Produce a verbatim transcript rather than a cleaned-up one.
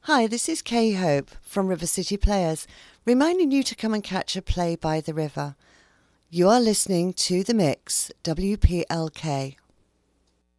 Hi, this is Kay Hope from River City Players, reminding you to come and catch a play by the river. You are listening to The Mix, W P L K.